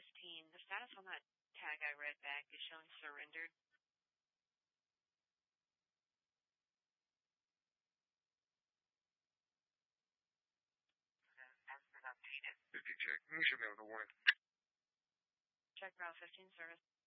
the status on that tag I read back is showing surrendered. Hasn't been updated. 50 check. You should be able to warn. Check Route 15 service.